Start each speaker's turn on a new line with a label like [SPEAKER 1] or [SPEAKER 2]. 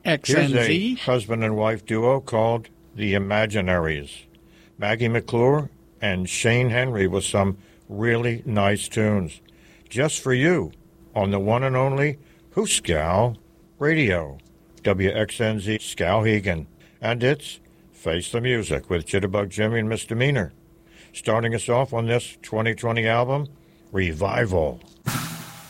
[SPEAKER 1] Here's a
[SPEAKER 2] WXNZ.
[SPEAKER 1] husband and wife duo called The Imaginaries. Maggie McClure and Shane Henry with some really nice tunes. Just for you on the one and only Hooskow Radio. WXNZ Skowhegan. And it's Face the Music with Jitterbug Jimmy and Misdemeanor. Starting us off on this 2020 album, Revival.